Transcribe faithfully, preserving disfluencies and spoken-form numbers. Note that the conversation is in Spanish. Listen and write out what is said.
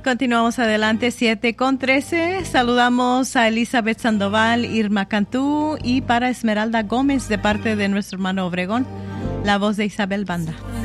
Continuamos adelante, siete con trece. Saludamos a Elizabeth Sandoval, Irma Cantú y para Esmeralda Gómez de parte de nuestro hermano Obregón, la voz de Isabel Banda.